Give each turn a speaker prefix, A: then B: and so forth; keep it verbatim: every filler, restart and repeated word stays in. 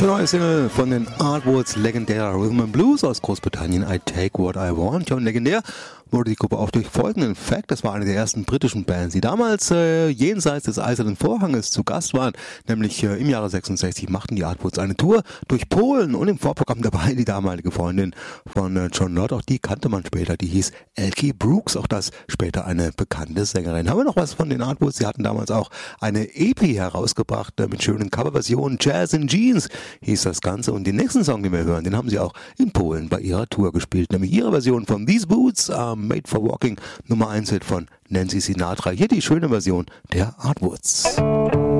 A: Die neue Single von den Artwoods, legendärer Rhythm and Blues aus Großbritannien, I Take What I Want. Ja, und legendär wurde die Gruppe auch durch folgenden Fact. Das war eine der ersten britischen Bands, die damals äh, jenseits des Eisernen Vorhanges zu Gast waren. Nämlich äh, im Jahre sechsundsechzig machten die Artwoods eine Tour durch Polen und im Vorprogramm dabei die damalige Freundin von äh, John Lott. Auch die kannte man später, die hieß Elkie Brooks. Auch das später eine bekannte Sängerin. Haben wir noch was von den Artwoods? Sie hatten damals auch eine E P herausgebracht äh, mit schönen Coverversionen. Jazz in Jeans hieß das Ganze. Und den nächsten Song, den wir hören, den haben sie auch in Polen bei ihrer Tour gespielt. Nämlich ihre Version von These Boots ähm, Made for Walking, Nummer eins Hit von Nancy Sinatra. Hier die schöne Version der Artwoods.